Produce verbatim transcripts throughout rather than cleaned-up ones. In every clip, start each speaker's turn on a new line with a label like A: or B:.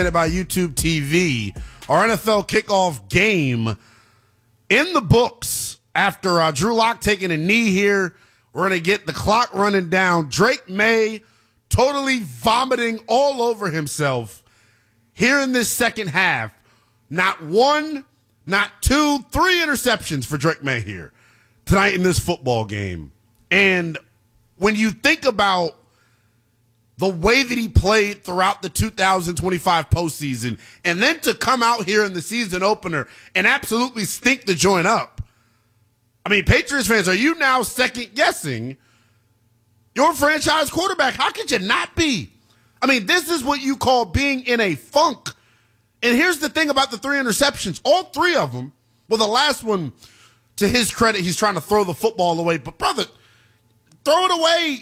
A: By YouTube T V, our N F L kickoff game in the books after uh, Drew Lock taking a knee here. We're going to get the clock running down. Drake Maye totally vomiting all over himself here in this second half. Not one, not two, three interceptions for Drake Maye here tonight in this football game. And when you think about the way that he played throughout the two thousand twenty-five postseason, and then to come out here in the season opener and absolutely stink the joint up. I mean, Patriots fans, are you now second-guessing your franchise quarterback? How could you not be? I mean, this is what you call being in a funk. And here's the thing about the three interceptions. All three of them, well, the last one, to his credit, he's trying to throw the football away. But, brother, throw it away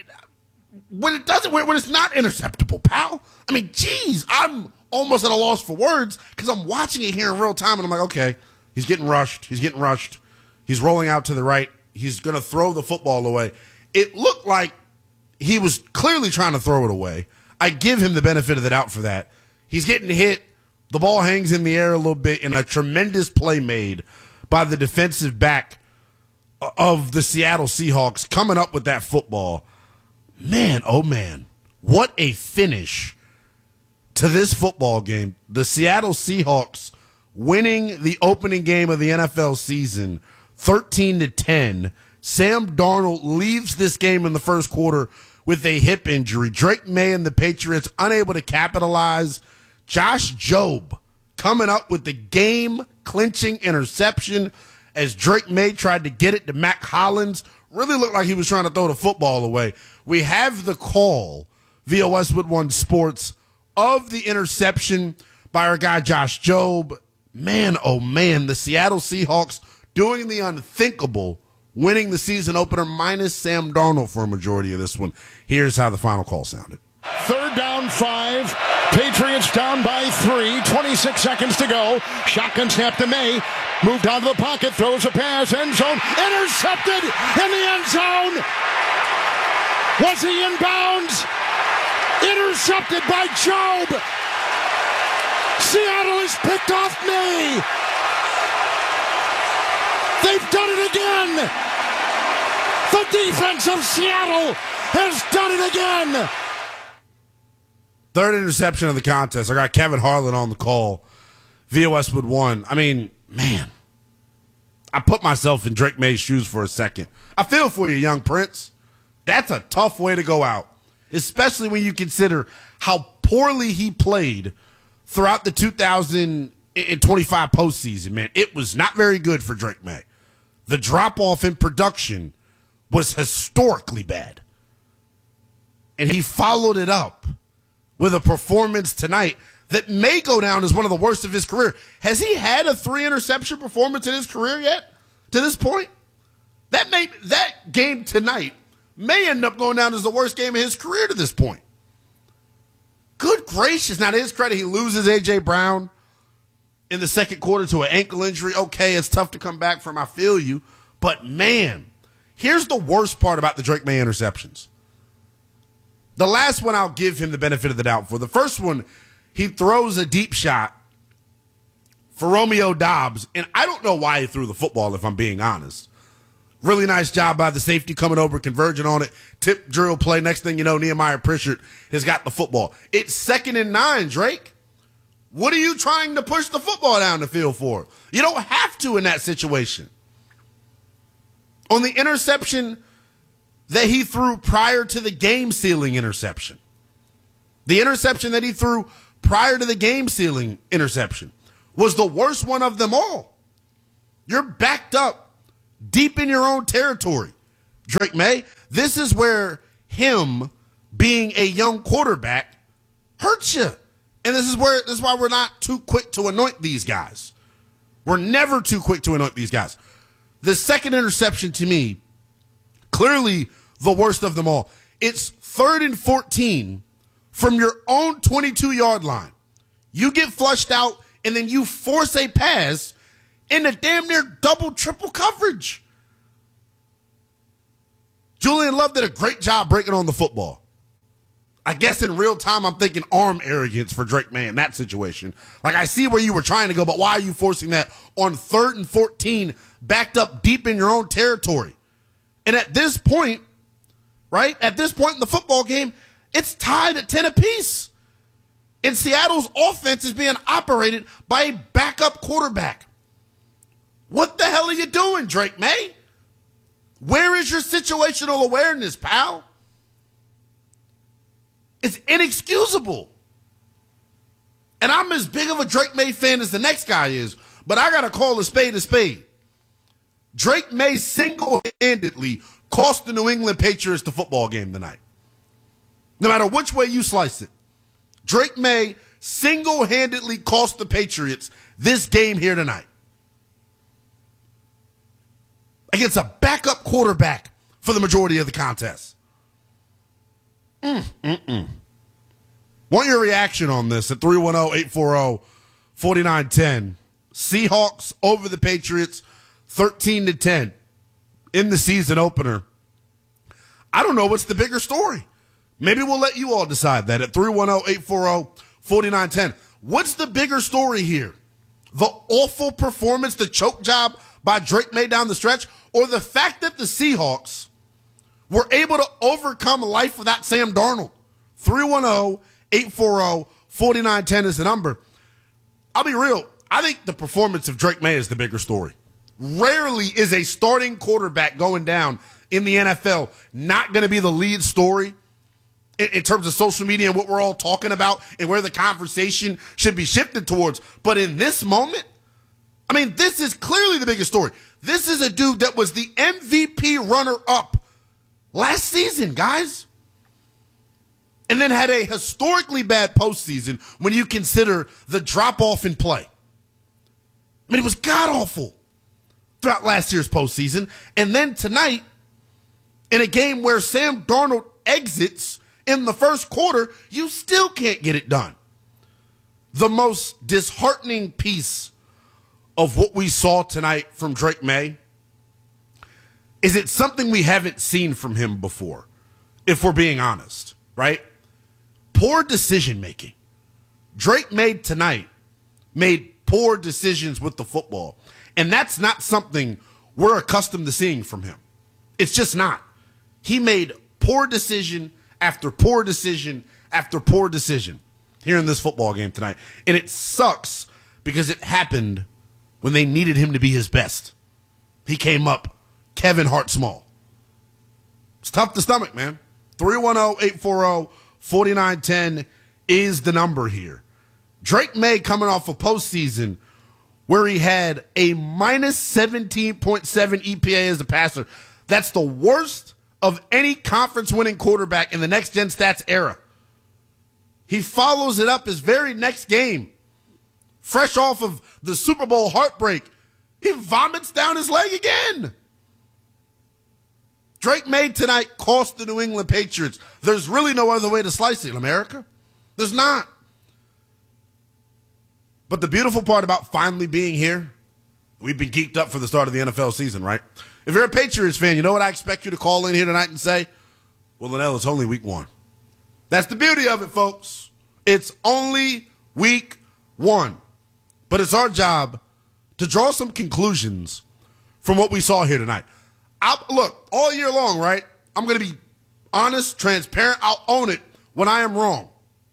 A: when it doesn't, when it's not interceptable, pal. I mean, geez, I'm almost at a loss for words because I'm watching it here in real time, and I'm like, okay, he's getting rushed. He's getting rushed. He's rolling out to the right. He's going to throw the football away. It looked like he was clearly trying to throw it away. I give him the benefit of the doubt for that. He's getting hit. The ball hangs in the air a little bit, and a tremendous play made by the defensive back of the Seattle Seahawks coming up with that football. Man, oh man, what a finish to this football game. The Seattle Seahawks winning the opening game of the N F L season thirteen to ten. Sam Darnold leaves this game in the first quarter with a hip injury. Drake Maye and the Patriots unable to capitalize. Josh Jobe coming up with the game-clinching interception as Drake Maye tried to get it to Mack Hollins. Really looked like he was trying to throw the football away. We have the call via Westwood One Sports of the interception by our guy Josh Jobe. Man, oh man, the Seattle Seahawks doing the unthinkable, winning the season opener minus Sam Darnold for a majority of this one. Here's how the final call sounded.
B: Third down, five. Patriots down by three. twenty-six seconds to go. Shotgun snap to Maye. Moved out of the pocket. Throws a pass. End zone. Intercepted in the end zone. Was he in bounds? Intercepted by Jobe. Seattle has picked off Maye. They've done it again. The defense of Seattle has done it again.
A: Third interception of the contest. I got Kevin Harlan on the call via Westwood One. I mean, man, I put myself in Drake Maye's shoes for a second. I feel for you, young Prince. That's a tough way to go out, especially when you consider how poorly he played throughout the two thousand twenty-five postseason, man. It was not very good for Drake Maye. The drop-off in production was historically bad. And he followed it up with a performance tonight that may go down as one of the worst of his career. Has he had a three-interception performance in his career yet to this point? That may, that game tonight may end up going down as the worst game of his career to this point. Good gracious. Now, to his credit, he loses A J. Brown in the second quarter to an ankle injury. Okay, it's tough to come back from. I feel you. But, man, here's the worst part about the Drake Maye interceptions. The last one I'll give him the benefit of the doubt for. The first one, he throws a deep shot for Romeo Doubs, and I don't know why he threw the football, if I'm being honest. Really nice job by the safety coming over, converging on it. Tip drill play. Next thing you know, Nehemiah Pritchard has got the football. It's second and nine, Drake. What are you trying to push the football down the field for? You don't have to in that situation. On the interception that he threw prior to the game-sealing interception, the interception that he threw prior to the game-sealing interception was the worst one of them all. You're backed up deep in your own territory, Drake Maye. This is where him being a young quarterback hurts you. And this is where this is why we're not too quick to anoint these guys. We're never too quick to anoint these guys. The second interception, to me, clearly the worst of them all. It's third and fourteen from your own twenty-two-yard line. You get flushed out, and then you force a pass into damn near double, triple coverage. Julian Love did a great job breaking on the football. I guess in real time, I'm thinking arm arrogance for Drake May in that situation. Like, I see where you were trying to go, but why are you forcing that on third and fourteen, backed up deep in your own territory? And at this point, right, at this point in the football game, it's tied at ten apiece. And Seattle's offense is being operated by a backup quarterback. What the hell are you doing, Drake May? Where is your situational awareness, pal? It's inexcusable. And I'm as big of a Drake May fan as the next guy is, but I got to call a spade a spade. Drake May single-handedly cost the New England Patriots the football game tonight. No matter which way you slice it, Drake May single-handedly cost the Patriots this game here tonight. Against a backup quarterback for the majority of the contest. Mm, mm-mm. Want your reaction on this at three one zero, eight four zero, four nine one zero. Seahawks over the Patriots thirteen to ten in the season opener. I don't know what's the bigger story. Maybe we'll let you all decide that at three one zero, eight four zero, four nine one zero. What's the bigger story here? The awful performance, the choke job by Drake May down the stretch, or the fact that the Seahawks were able to overcome life without Sam Darnold? three one zero, eight four zero, four nine one zero is the number. I'll be real. I think the performance of Drake May is the bigger story. Rarely is a starting quarterback going down in the N F L not going to be the lead story in, in terms of social media and what we're all talking about and where the conversation should be shifted towards. But in this moment, I mean, this is clearly the biggest story. This is a dude that was the M V P runner-up last season, guys. And then had a historically bad postseason when you consider the drop-off in play. I mean, it was god-awful throughout last year's postseason. And then tonight, in a game where Sam Darnold exits in the first quarter, you still can't get it done. The most disheartening piece of what we saw tonight from Drake May is it's something we haven't seen from him before, if we're being honest, right? Poor decision-making. Drake made tonight, made poor decisions with the football. And that's not something we're accustomed to seeing from him. It's just not. He made poor decision after poor decision after poor decision here in this football game tonight. And it sucks because it happened when they needed him to be his best. He came up Kevin Hart small. It's tough to stomach, man. three one zero, eight four zero, four nine one zero is the number here. Drake May coming off a postseason where he had a minus seventeen point seven E P A as a passer. That's the worst of any conference-winning quarterback in the next-gen stats era. He follows it up his very next game. Fresh off of the Super Bowl heartbreak, he vomits down his leg again. Drake May tonight cost the New England Patriots. There's really no other way to slice it, America. There's not. But the beautiful part about finally being here, we've been geeked up for the start of the N F L season, right? If you're a Patriots fan, you know what I expect you to call in here tonight and say? Well, Linnell, it's only week one. That's the beauty of it, folks. It's only week one. But it's our job to draw some conclusions from what we saw here tonight. I'll, look, all year long, right? I'm going to be honest, transparent. I'll own it when I am wrong.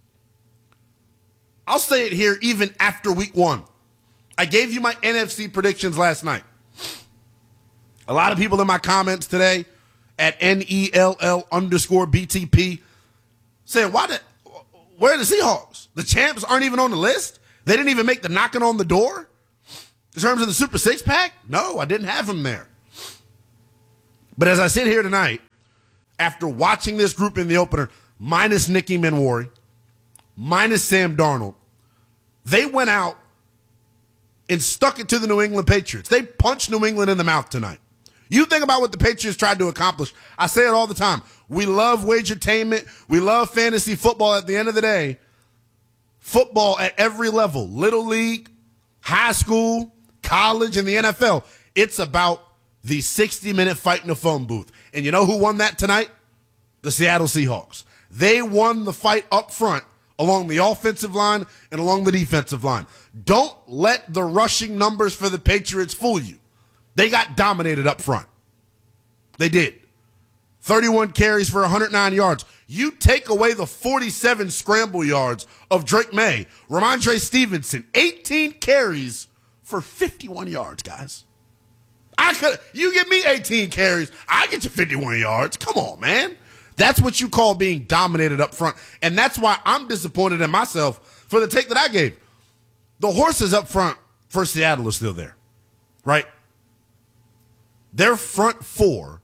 A: I'll say it here even after week one. I gave you my N F C predictions last night. A lot of people in my comments today at N E L L underscore B T P saying, why the, where are the Seahawks? The champs aren't even on the list? They didn't even make the knocking on the door? In terms of the Super Six Pack? No, I didn't have them there. But as I sit here tonight, after watching this group in the opener, minus Nicky Manwari, minus Sam Darnold, they went out and stuck it to the New England Patriots. They punched New England in the mouth tonight. You think about what the Patriots tried to accomplish. I say it all the time. We love wagertainment. We love fantasy football. At the end of the day, football at every level, little league, high school, college, and the N F L, it's about the sixty-minute fight in the phone booth. And you know who won that tonight? The Seattle Seahawks. They won the fight up front along the offensive line and along the defensive line. Don't let the rushing numbers for the Patriots fool you. They got dominated up front. They did. thirty-one carries for one hundred nine yards. You take away the forty-seven scramble yards of Drake May. Ramondre Stevenson, eighteen carries for fifty-one yards, guys. I could. You give me eighteen carries, I get you fifty-one yards. Come on, man. That's what you call being dominated up front. And that's why I'm disappointed in myself for the take that I gave. The horses up front for Seattle are still there, right? Their front four,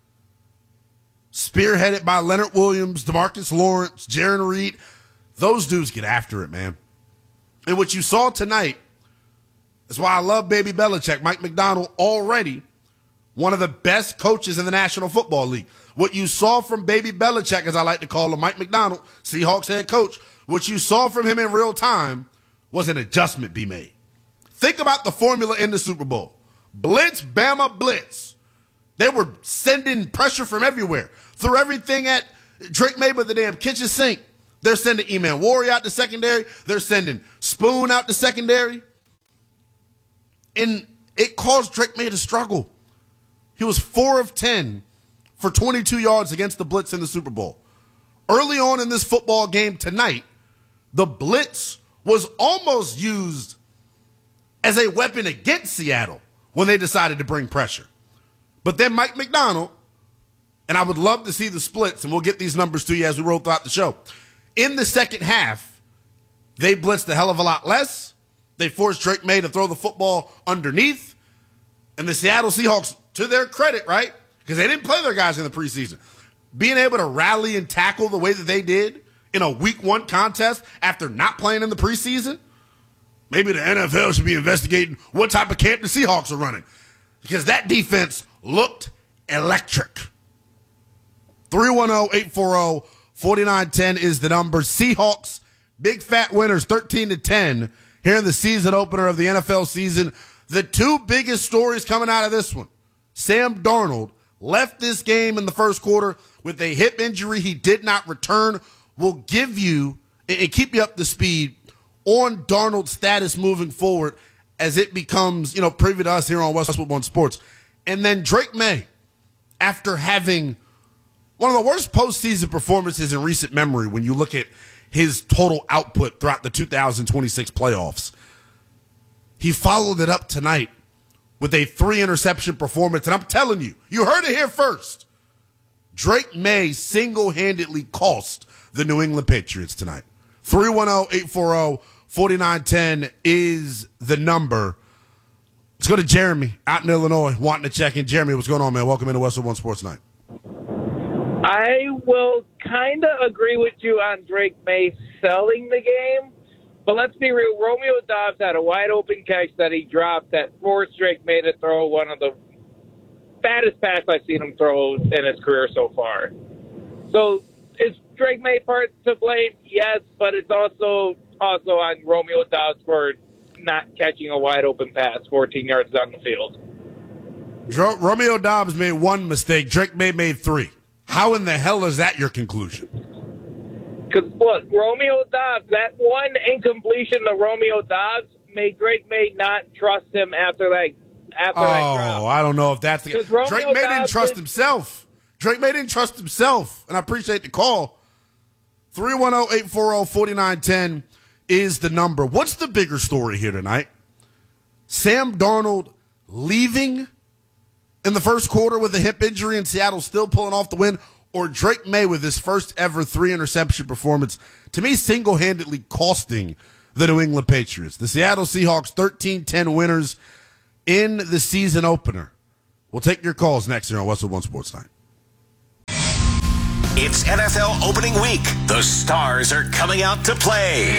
A: spearheaded by Leonard Williams, DeMarcus Lawrence, Jaron Reed, those dudes get after it, man. And what you saw tonight is why I love Baby Belichick. Mike Macdonald, already one of the best coaches in the National Football League. What you saw from Baby Belichick, as I like to call him, Mike Macdonald, Seahawks head coach, what you saw from him in real time was an adjustment be made. Think about the formula in the Super Bowl. Blitz, Bama, blitz. They were sending pressure from everywhere. Threw everything at Drake May with the damn kitchen sink. They're sending E-Man Warrior out to secondary. They're sending Spoon out to secondary. And it caused Drake May to struggle. He was four of ten for twenty-two yards against the blitz in the Super Bowl. Early on in this football game tonight, the blitz was almost used as a weapon against Seattle when they decided to bring pressure. But then Mike Macdonald, and I would love to see the splits, and we'll get these numbers to you as we roll throughout the show. In the second half, they blitzed a hell of a lot less. They forced Drake May to throw the football underneath. And the Seattle Seahawks, to their credit, right, because they didn't play their guys in the preseason, being able to rally and tackle the way that they did in a week one contest after not playing in the preseason, maybe the N F L should be investigating what type of camp the Seahawks are running, because that defense looked electric. three one zero, eight four zero, four nine one zero is the number. Seahawks, big fat winners, thirteen to ten here in the season opener of the N F L season. The two biggest stories coming out of this one: Sam Darnold left this game in the first quarter with a hip injury. He did not return. We'll give you and keep you up to speed on Darnold's status moving forward as it becomes, you know, privy to us here on Westwood One Sports. And then Drake May, after having one of the worst postseason performances in recent memory when you look at his total output throughout the two thousand twenty-six playoffs, he followed it up tonight with a three-interception performance. And I'm telling you, you heard it here first. Drake May single-handedly cost the New England Patriots tonight. three one zero, eight four zero, four nine one zero is the number. Let's go to Jeremy out in Illinois wanting to check in. Jeremy, what's going on, man? Welcome into Westwood One Sports Night.
C: I will kind of agree with you on Drake May selling the game, but let's be real. Romeo Doubs had a wide-open catch that he dropped that forced Drake May to throw one of the fattest passes I've seen him throw in his career so far. So is Drake May part to blame? Yes, but it's also also on Romeo Doubs for not catching a wide-open pass fourteen yards down the field.
A: Dro- Romeo Doubs made one mistake. Drake May made three. How in the hell is that your conclusion?
C: Because, look, Romeo Doubs, that one incompletion to Romeo Doubs made Drake May not trust him after that, after
A: oh,
C: that drop.
A: I don't know if that's the
C: Romeo
A: Drake May didn't
C: Doubs
A: trust
C: is-
A: himself. Drake May didn't trust himself, and I appreciate the call. three one zero, eight four zero, four nine one zero is the number. What's the bigger story here tonight? Sam Darnold leaving in the first quarter with a hip injury and Seattle still pulling off the win, or Drake May with his first ever three-interception performance, to me, single-handedly costing the New England Patriots. The Seattle Seahawks thirteen ten winners in the season opener. We'll take your calls next here on Westwood One Sports Night.
D: It's N F L opening week. The stars are coming out to play.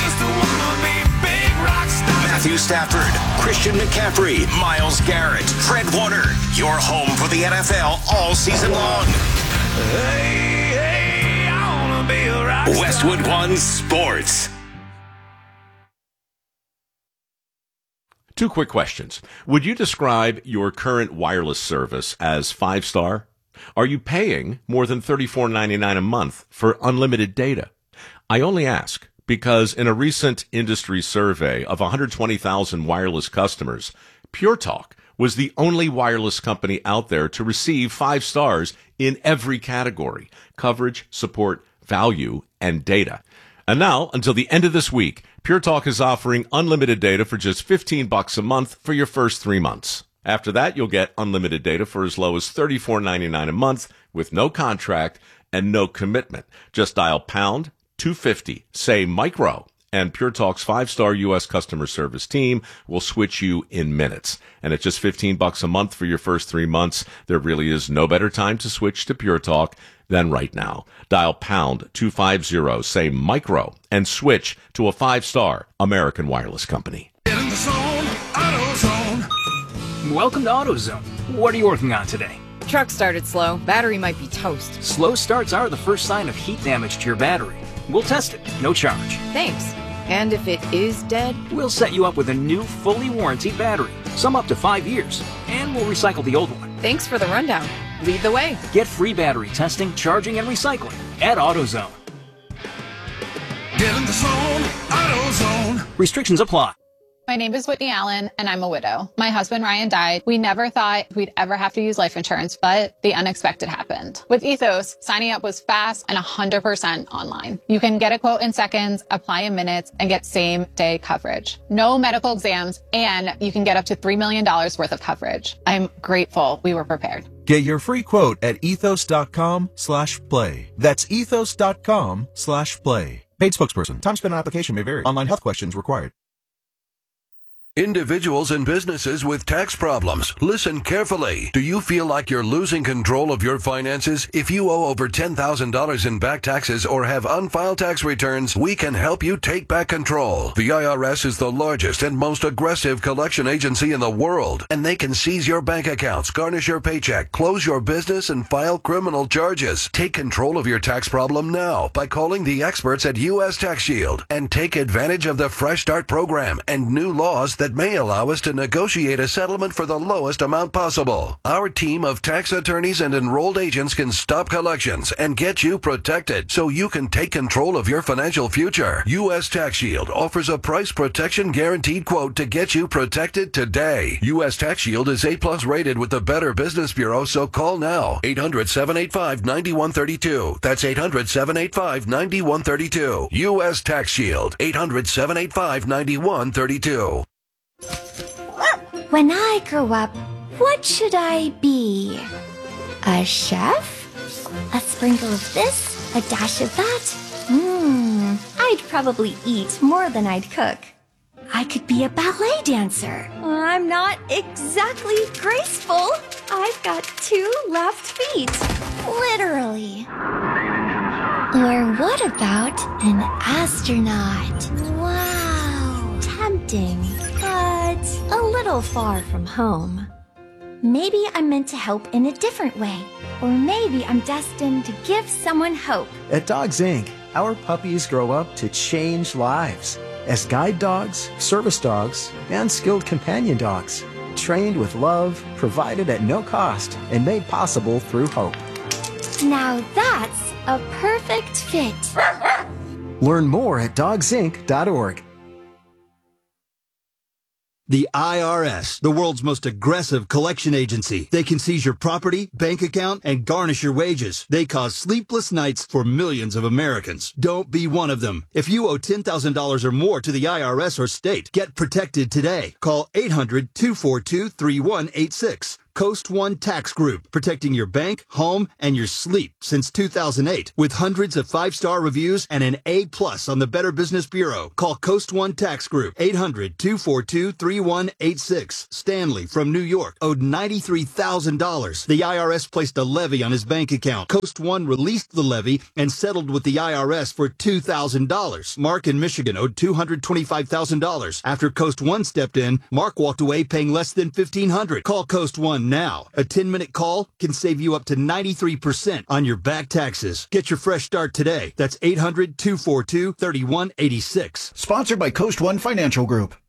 D: Matthew Stafford, Christian McCaffrey, Myles Garrett, Fred Warner. Your home for the N F L all season long. Hey, hey, I wanna be a rock star. Westwood One Sports.
E: Two quick questions. Would you describe your current wireless service as five-star? Are you paying more than thirty-four ninety-nine a month for unlimited data? I only ask because in a recent industry survey of one hundred twenty thousand wireless customers, Pure Talk was the only wireless company out there to receive five stars in every category: coverage, support, value, and data. And now, until the end of this week, Pure Talk is offering unlimited data for just fifteen bucks a month for your first three months. After that, you'll get unlimited data for as low as thirty-four ninety-nine a month with no contract and no commitment. Just dial pound two fifty, say micro, and Pure Talk's five-star U S customer service team will switch you in minutes. And at just fifteen bucks a month for your first three months, there really is no better time to switch to Pure Talk than right now. Dial pound two fifty, say micro, and switch to a five-star American wireless company.
F: Get in the zone, AutoZone.
G: Welcome to AutoZone. What are you working on today?
H: Truck started slow. Battery might be toast.
G: Slow starts are the first sign of heat damage to your battery. We'll test it, no charge.
H: Thanks. And if it is dead?
G: We'll set you up with a new, fully warranted battery, some up to five years, and we'll recycle the old one.
H: Thanks for the rundown. Lead the way.
G: Get free battery testing, charging, and recycling at AutoZone.
F: Get in the zone, AutoZone.
G: Restrictions apply.
I: My name is Whitney Allen, and I'm a widow. My husband, Ryan, died. We never thought we'd ever have to use life insurance, but the unexpected happened. With Ethos, signing up was fast and one hundred percent online. You can get a quote in seconds, apply in minutes, and get same-day coverage. No medical exams, and you can get up to three million dollars worth of coverage. I'm grateful we were prepared.
J: Get your free quote at ethos.com slash play. That's ethos.com slash play. Paid spokesperson. Time spent on application may vary. Online health questions required.
K: Individuals and businesses with tax problems, listen carefully. Do you feel like you're losing control of your finances? If you owe over ten thousand dollars in back taxes or have unfiled tax returns, we can help you take back control. The I R S is the largest and most aggressive collection agency in the world, and they can seize your bank accounts, garnish your paycheck, close your business, and file criminal charges. Take control of your tax problem now by calling the experts at U S Tax Shield and take advantage of the Fresh Start program and new laws that may allow us to negotiate a settlement for the lowest amount possible. Our team of tax attorneys and enrolled agents can stop collections and get you protected so you can take control of your financial future. U S Tax Shield offers a price protection guaranteed quote to get you protected today. U S Tax Shield is A plus rated with the Better Business Bureau, so call now. eight hundred, seven eight five, nine one three two. That's eight hundred, seven eight five, nine one three two. U S Tax Shield. eight hundred, seven eight five, nine one three two.
L: When I grow up, what should I be? A chef? A sprinkle of this? A dash of that? Mmm, I'd probably eat more than I'd cook. I could be a ballet dancer. I'm not exactly graceful. I've got two left feet. Literally. Or what about an astronaut? Wow, tempting, but a little far from home. Maybe I'm meant to help in a different way. Or maybe I'm destined to give someone hope.
M: At Dogs Incorporated, our puppies grow up to change lives as guide dogs, service dogs, and skilled companion dogs, trained with love, provided at no cost, and made possible through hope.
L: Now that's a perfect fit.
M: Learn more at dogs inc dot org.
N: The I R S, the world's most aggressive collection agency. They can seize your property, bank account, and garnish your wages. They cause sleepless nights for millions of Americans. Don't be one of them. If you owe ten thousand dollars or more to the I R S or state, get protected today. Call eight hundred, two four two, three one eight six. Coast One Tax Group, protecting your bank, home, and your sleep since two thousand eight. With hundreds of five-star reviews and an A plus on the Better Business Bureau. Call Coast One Tax Group, eight hundred, two four two, three one eight six. Stanley from New York owed ninety-three thousand dollars. The I R S placed a levy on his bank account. Coast One released the levy and settled with the I R S for two thousand dollars. Mark in Michigan owed two hundred twenty-five thousand dollars. After Coast One stepped in, Mark walked away paying less than fifteen hundred dollars. Call Coast One now. A ten-minute call can save you up to ninety-three percent on your back taxes. Get your fresh start today. That's eight hundred, two four two, three one eight six.
O: Sponsored by Coast One Financial Group.